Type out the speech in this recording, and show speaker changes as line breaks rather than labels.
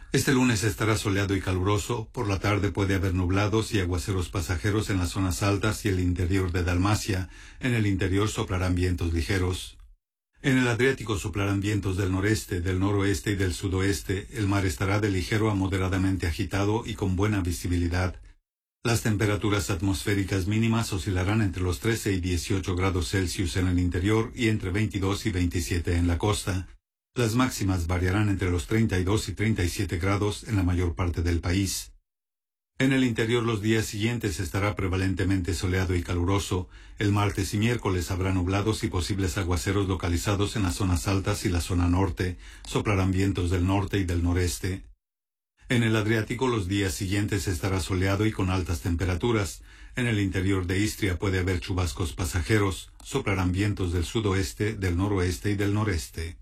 Este lunes estará soleado y caluroso, por la tarde puede haber nublados y aguaceros pasajeros en las zonas altas y el interior de Dalmacia. En el interior soplarán vientos ligeros. En el Adriático soplarán vientos del noreste, del noroeste y del sudoeste. El mar estará de ligero a moderadamente agitado y con buena visibilidad. Las temperaturas atmosféricas mínimas oscilarán entre los 13 y 18 grados Celsius en el interior y entre 22 y 27 en la costa. Las máximas variarán entre los 32 y 37 grados en la mayor parte del país. En el interior los días siguientes estará prevalentemente soleado y caluroso. El martes y miércoles habrá nublados y posibles aguaceros localizados en las zonas altas y la zona norte. Soplarán vientos del norte y del noreste. En el Adriático los días siguientes estará soleado y con altas temperaturas. En el interior de Istria puede haber chubascos pasajeros. Soplarán vientos del sudoeste, del noroeste y del noreste.